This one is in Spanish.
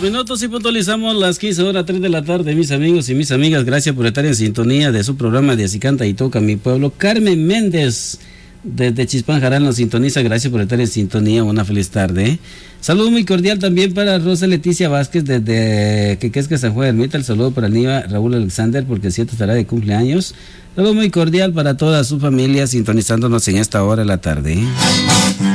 4 minutos y puntualizamos las 15:03 de la tarde, mis amigos y mis amigas. Gracias por estar en sintonía de su programa de Así Canta y Toca Mi Pueblo. Carmen Méndez desde Chispán Jarán nos sintoniza. Gracias por estar en sintonía. Una feliz tarde. Saludo muy cordial también para Rosa Leticia Vázquez desde Quequesca, San Juan de Ermita. El saludo para Niva Raúl Alexander porque el 7 estará de cumpleaños. Saludo muy cordial para toda su familia sintonizándonos en esta hora de la tarde.